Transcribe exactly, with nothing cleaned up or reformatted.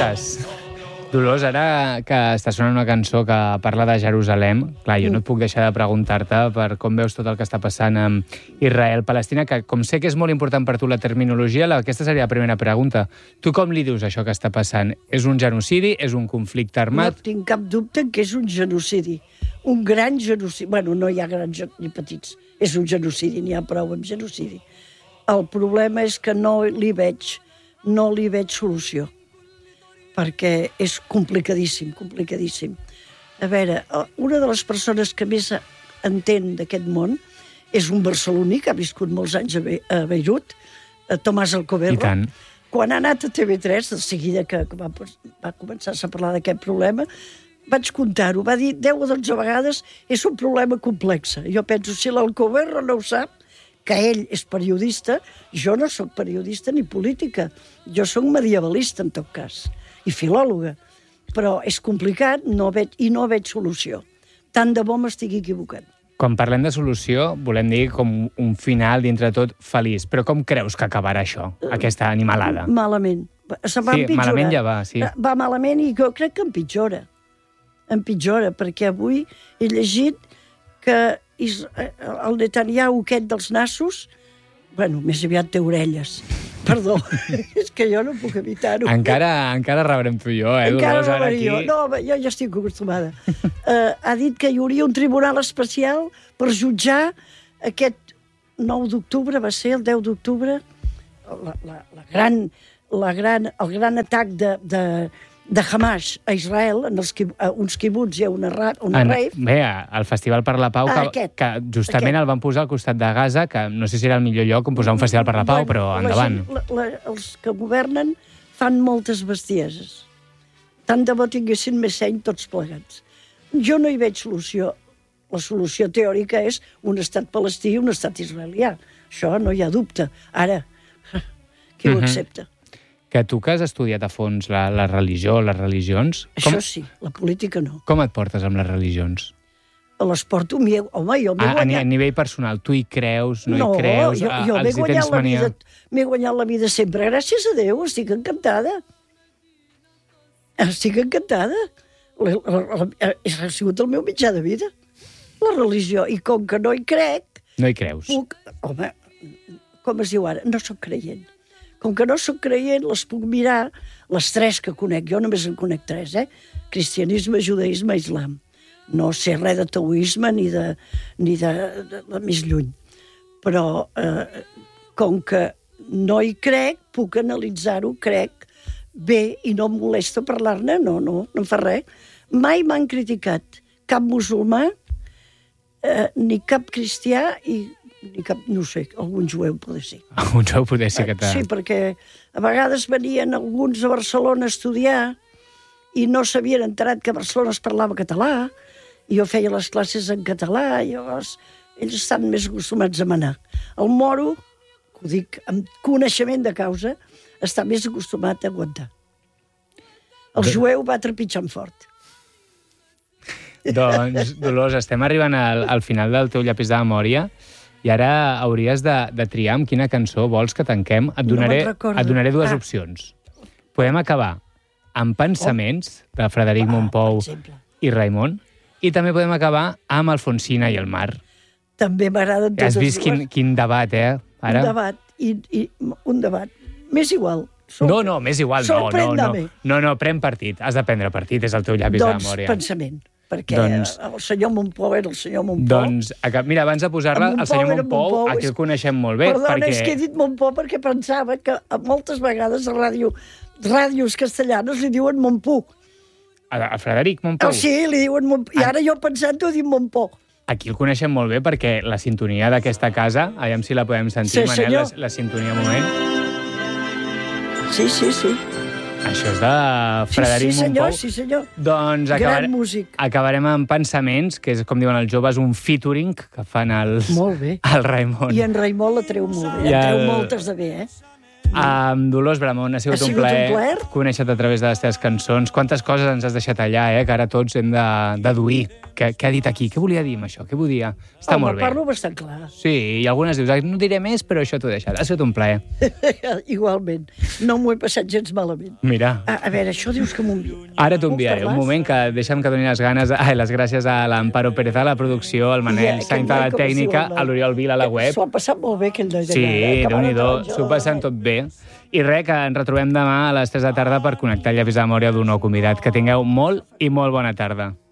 estàs? Dolors, ara que està sonant una cançó que parla de Jerusalem, clar, jo no et puc deixar de preguntar-te per com veus tot el que està passant amb Israel-Palestina, que com sé que és molt important per tu la terminologia, aquesta seria la primera pregunta. Tu com li dius això que està passant? És un genocidi? És un conflicte armat? No tinc cap dubte que és un genocidi. Un gran genocidi. Bueno, no hi ha grans ni petits. És un genocidi, n'hi ha prou amb genocidi. El problema és que no li veig, no li veig solució. Perquè és complicadíssim, complicadíssim. A veure, una de les persones que més entén d'aquest món és un barceloní que ha viscut molts anys a Beirut, Tomàs Alcoberro. I tant. Quan ha anat a T V tres, de seguida que va, va començar a parlar d'aquest problema, vaig comptar-ho, va dir deu o dotze vegades, és un problema complex. Jo penso, si l'Alcoberro no ho sap, que ell és periodista, jo no sóc periodista ni política, jo sóc medievalista en tot cas, i filòloga, però és complicat no veig, i no veig solució. Tant de bo m'estigui equivocant. Quan parlem de solució, volem dir com un final, dintre de tot, feliç. Però com creus que acabarà això, aquesta animalada? Malament. Se va sí, empitjorant. Malament ja va, sí. Va malament i jo crec que empitjora. Empitjora, perquè avui he llegit que el Netanyahu aquest dels nassos, bueno, més aviat té orelles. Perdó, és que jo no puc evitar-ho. Encara, encara rebrem tu i jo, eh? Encara rebrem jo. No, jo ja estic acostumada. uh, ha dit que hi hauria un tribunal especial per jutjar aquest nou d'octubre, va ser el deu d'octubre, la, la, la gran, la gran, el gran atac de, de, de Hamas a Israel, en els, a uns quibuts i a una, una en, rave. Bé, el Festival per la Pau, que, ah, aquest, que justament aquest. El van posar al costat de Gaza, que no sé si era el millor lloc on posar un Festival per la Pau, bueno, però endavant. La, la, els que governen fan moltes bestieses. Tant de bo tinguessin més seny tots plegats. Jo no hi veig solució. La solució teòrica és un estat palestí i un estat israelià. Això no hi ha dubte. Ara, qui ho uh-huh. accepta? Que tu que has estudiat a fons la, la religió, les religions... Això com, sí, la política no. Com et portes amb les religions? Les porto, home, jo m'he a, guanyat... A nivell personal, tu hi creus, no, no hi creus? No, jo, jo m'he guanyat, la vida, m'he guanyat la vida sempre. Gràcies a Déu, estic encantada. Estic encantada. La, la, la, ha sigut el meu mitjà de vida, la religió. I com que no hi crec... No hi creus? Puc, home, com es diu ara? No sóc creient. Com que no sóc creient, les puc mirar, les tres que conec, jo només en conec tres, eh? Cristianisme, judaïsme, islam. No sé res de taoisme ni de, ni de, de, de més lluny. Però, eh, com que no hi crec, puc analitzar-ho, crec, bé, i no em molesta parlar-ne, no, no, no em fa res. Mai m'han criticat cap musulmà, eh, ni cap cristià, i ni cap, no sé, algun jueu poder ser. Algun jueu poder ser que t'ha... Sí, perquè a vegades venien alguns a Barcelona a estudiar i no s'havien enterat que a Barcelona es parlava català, i jo feia les classes en català, i llavors ells estan més acostumats a manar. El moro, que ho dic amb coneixement de causa, està més acostumat a aguantar. El jueu va trepitjant fort. Doncs, Dolors, estem arribant al, al final del teu llapis de memòria. I ara hauries de, de triar amb quina cançó vols que tanquem. Et donaré, no et donaré dues ah. opcions. Podem acabar amb Pensaments, oh. de Frederic ah, Mompou i Raimon, i també podem acabar amb Alfonsina i el mar. També m'agraden totes dues. Has vist quin, quin debat, eh? Ara? Un debat, i, i un debat. M'és igual. Som... No, no, m'és igual, no, no, no. No, no, pren partit. Has de prendre partit, és el teu llapis doncs, de memòria. Doncs Pensament. Perquè doncs, el senyor Mompou era el senyor Mompou. Doncs, mira, abans de posar-la, el senyor Mompou, Mompou aquí el coneixem molt bé. Perdona, perquè... és que he dit Mompou perquè pensava que moltes vegades a ràdio, ràdios castellanes li diuen Mompou. A, a Frederic Mompou? Oh, sí, li diuen Mompou. I ara jo pensant-ho he dit Mompou. Aquí el coneixem molt bé perquè la sintonia d'aquesta casa, aviam si la podem sentir, sí, Manel, la, la sintonia un moment. Sí, sí, sí. Això és de Frederic sí, sí, senyor, Mompou. Sí, senyor, doncs acabar... gran músic. Acabarem amb Pensaments, que és, com diuen els joves, un featuring que fan els... Molt bé. El Raimon. I en Raimon la treu molt bé. I en treu el... moltes de bé, eh? Amb Dolors Bramon, ha sigut, ha sigut un plaer, un plaer conèixer-te a través de les teves cançons. Quantes coses ens has deixat allà, eh? Que ara tots hem de deduir. què, què ha dit aquí? Què volia dir amb això? Què volia? Està Home, molt bé. parlo bastant clar. Sí, i algunes dius, no diré més, però això t'ho he deixat. Ha estat un plaer. Igualment. No m'ho he passat gens malament. Mira. A, a veure, això dius que m'ho envia. Ara t'ho enviaré. Un moment que deixa'm que doni les ganes, ai, les gràcies a l'Amparo Pérez a la producció, al Manel Ja, Sainz a la com es diu tècnica, el noi? a l'Oriol Vila a la web. S'ho ha passat molt bé, aquell noi Sí, d'allà. eh? déu-n'hi-do, Taronja, s'ho passen tot bé. I res, que ens retrobem demà a les tres de tarda per connectar Llavis de Memòria d'un nou convidat. Que tingueu molt i molt bona tarda.